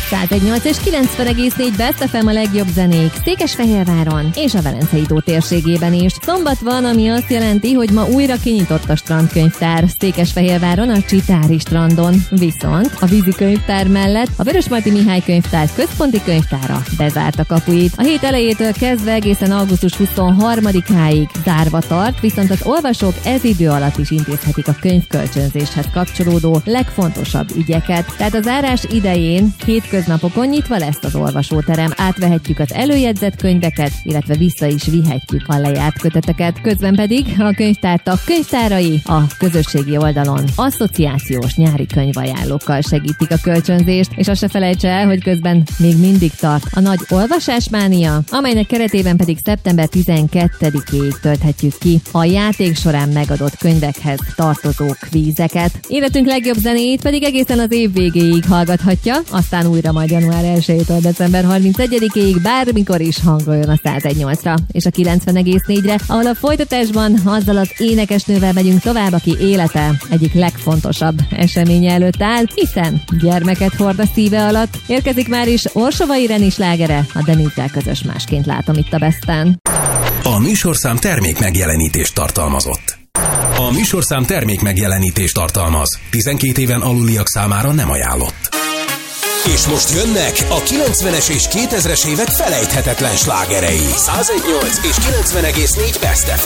101.8 és 90,4 Best FM a legjobb zenék Székesfehérváron és a Velencei-tó térségében is. Szombat van, ami azt jelenti, hogy ma újra kinyitott a strandkönyvtár Székesfehérváron a Csitári strandon. Viszont a vízi könyvtár mellett a Vörösmarty Mihály könyvtár központi könyvtára bezárta kapuit. A hét elejétől kezdve egészen augusztus 23-áig zárva tart, viszont az olvasók ez idő alatt is intézhetik a könyvkölcsönzéshez kapcsolódó legfontosabb ügyeket. Tehát a zárás idején hétköznapokon nyitva lesz az olvasóterem, átvehetjük az előjegyzett könyveket, illetve vissza is vihetjük a lejárt köteteket. Közben pedig a könyvtártak könyvtárai a közösségi oldalon asszociációs nyári könyvajánlókkal segítik a kölcsönzést, és azt se felejtse el, hogy közben még mindig tart a nagy olvasásmánia, amelynek keretében pedig szeptember 12-ig tölthetjük ki a játék során megadott könyvekhez tartozó kvízeket. Életünk legjobb zenéjét pedig egészen az év végéig hallgathatja, aztán újra majd január 1-től december 31-ig bármikor is hangoljon a 101.8-ra és a 90,4-re, ahol a folytatásban azzal az énekesnővel megyünk tovább, aki élete egyik legfontosabb eseménye előtt áll, hiszen gyermeket hord a szíve alatt. Érkezik már is Orsova Ireni slágere, a Demittel közös Másként látom itt a Besten. A műsorszám termék megjelenítést tartalmazott. A műsorszám termék megjelenítést tartalmaz. 12 éven aluliak számára nem ajánlott. És most jönnek a 90-es és 2000-es évek felejthetetlen slágerei. 101.8 és 90,4 Best FM.